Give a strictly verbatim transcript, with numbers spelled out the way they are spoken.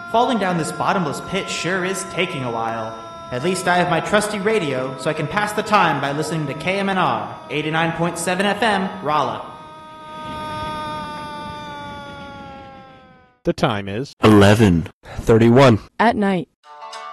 Falling down this bottomless pit sure is taking a while. At least I have my trusty radio, so I can pass the time by listening to K M N R, eighty-nine point seven F M, Rolla. The time is eleven thirty-one at night.